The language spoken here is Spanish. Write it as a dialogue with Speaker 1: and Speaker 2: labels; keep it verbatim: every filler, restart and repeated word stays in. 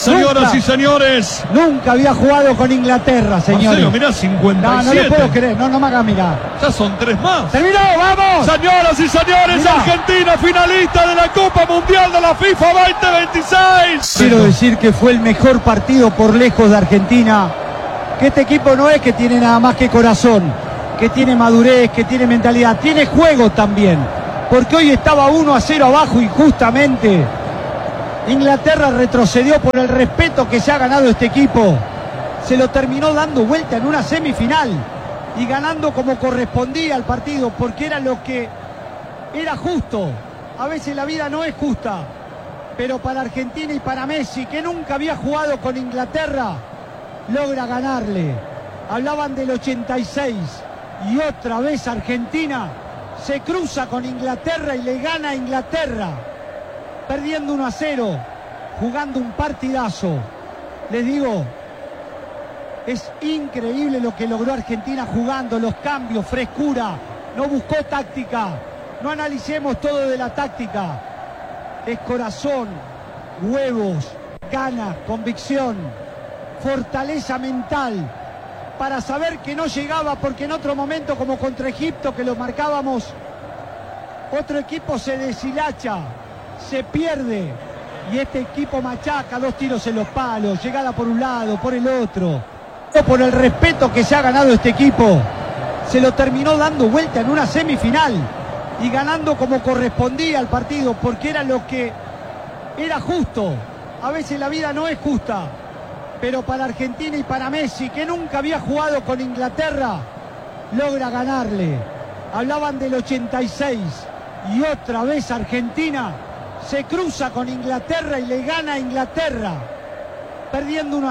Speaker 1: señoras nunca, y señores.
Speaker 2: Nunca había jugado con Inglaterra, señores.
Speaker 1: Marcelo, mirá, cincuenta y siete.
Speaker 2: No, no lo puedo creer, no, no me hagas mirar.
Speaker 1: Ya son tres más.
Speaker 2: ¡Terminó, vamos!
Speaker 1: Señoras y señores, mirá. Argentina finalista de la Copa Mundial de la FIFA veinte veintiséis.
Speaker 2: Quiero decir que fue el mejor partido por lejos de Argentina. Que este equipo no es que tiene nada más que corazón, que tiene madurez, que tiene mentalidad, tiene juego también. Porque hoy estaba uno a cero abajo y justamente Inglaterra retrocedió por el respeto que se ha ganado este equipo. Se lo terminó dando vuelta en una semifinal y ganando como correspondía al partido, porque era lo que era justo. A veces la vida no es justa, pero para Argentina y para Messi, que nunca había jugado con Inglaterra, logra ganarle. Hablaban del ochenta y seis y otra vez Argentina se cruza con Inglaterra y le gana a Inglaterra, perdiendo uno a cero, jugando un partidazo. Les digo, es increíble lo que logró Argentina jugando, los cambios, frescura, no buscó táctica. No analicemos todo de la táctica, es corazón, huevos, ganas, convicción, fortaleza mental, para saber que no llegaba, porque en otro momento, como contra Egipto, que lo marcábamos, otro equipo se deshilacha, se pierde, y este equipo machaca, dos tiros en los palos, llegada por un lado, por el otro. Por el respeto que se ha ganado este equipo, se lo terminó dando vuelta en una semifinal y ganando como correspondía al partido, porque era lo que era justo. A veces la vida no es justa, pero para Argentina y para Messi, que nunca había jugado con Inglaterra, logra ganarle. Hablaban del ochenta y seis y otra vez Argentina se cruza con Inglaterra y le gana a Inglaterra, perdiendo una